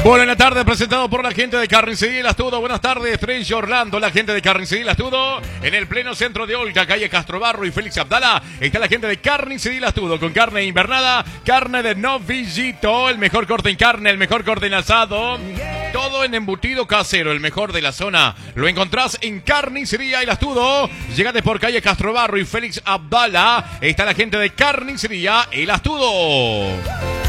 Bueno, en la tarde presentado por la gente de Carnicería El Astudo. Buenas tardes, French Orlando, la gente de Carnicería El Astudo. En el pleno centro de Olga, calle Castrobarro y Félix Abdala, está la gente de Carnicería El Astudo con carne invernada, carne de novillito, el mejor corte en carne, el mejor corte en asado. Todo en embutido casero, el mejor de la zona. Lo encontrás en Carnicería El Astudo. Llegate por calle Castrobarro y Félix Abdala. Está la gente de Carnicería El Astudo.